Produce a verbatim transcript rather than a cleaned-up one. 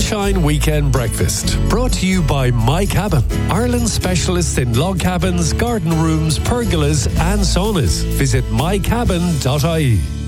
Sunshine Weekend Breakfast. Brought to you by My Cabin, Ireland's specialists in log cabins, garden rooms, pergolas and saunas. Visit my cabin dot I E.